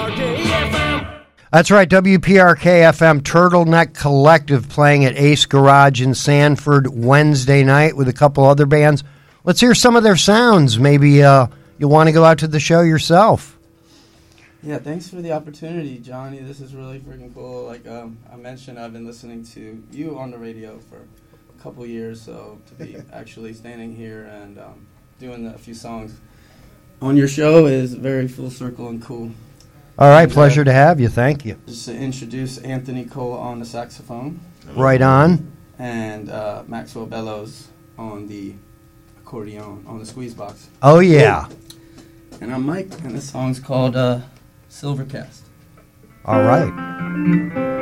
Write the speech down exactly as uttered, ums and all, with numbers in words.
R K F M. That's right, W P R K F M Turtleneck Collective playing at Ace Garage in Sanford Wednesday night with a couple other bands. Let's hear some of their sounds. Maybe uh, you'll want to go out to the show yourself. Yeah, thanks for the opportunity, Johnny. This is really freaking cool. Like um, I mentioned, I've been listening to you on the radio for a couple years, so to be actually standing here and um, doing a few songs on your show is very full circle and cool. All right, and, pleasure uh, to have you. Thank you. Just to introduce Anthony Cole on the saxophone. Right on. And uh, Maxwell Bellows on the accordion, on the squeeze box. Oh, yeah. And I'm Mike, and this song's called uh, Silvercast. All right.